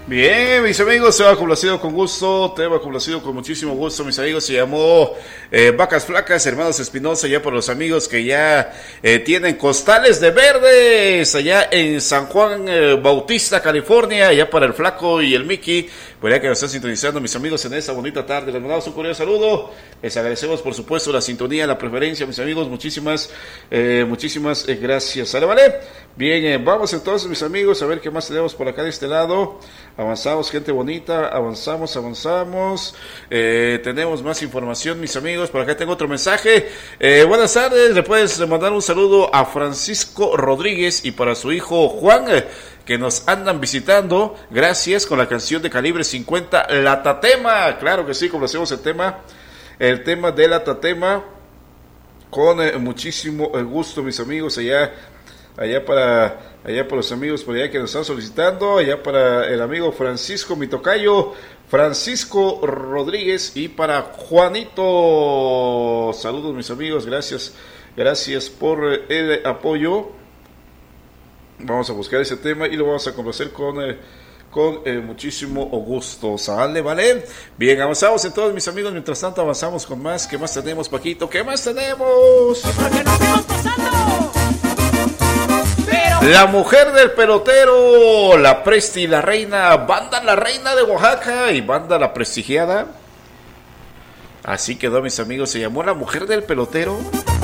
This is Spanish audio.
Bien, mis amigos, tema complacido con gusto, tema complacido con muchísimo gusto, mis amigos. Se llamó Vacas Flacas, Hermanos Espinosa, ya por los amigos que ya tienen costales de verdes allá en San Juan Bautista, California, ya para el Flaco y el Mickey, pues ya que nos están sintonizando, mis amigos, en esta bonita tarde. Les mandamos un cordial saludo, les agradecemos por supuesto la sintonía, la preferencia, mis amigos, muchísimas gracias. ¿Vale? Bien, vamos entonces, mis amigos, a ver qué más tenemos por acá de este lado. Avanzamos, gente bonita, avanzamos. Tenemos más información, mis amigos. Por acá tengo otro mensaje. Buenas tardes, le puedes mandar un saludo a Francisco Rodríguez y para su hijo Juan, que nos andan visitando. Gracias, con la canción de Calibre 50, La Tatema. Claro que sí, como hacemos el tema de La Tatema, con muchísimo gusto, mis amigos, allá para los amigos por allá que nos están solicitando, allá para el amigo Francisco, mi tocayo, Francisco Rodríguez, y para Juanito. Saludos, mis amigos, gracias por el apoyo. Vamos a buscar ese tema y lo vamos a complacer con muchísimo gusto. ¿Sale? ¿Vale? Bien, avanzamos entonces, mis amigos. Mientras tanto avanzamos con más. ¿Qué más tenemos, Paquito? ¿Qué más tenemos? Porque nos vamos pasando. La mujer del pelotero, la Presti, la reina, banda la reina de Oaxaca y banda la prestigiada. Así quedó, mis amigos, se llamó La Mujer del Pelotero.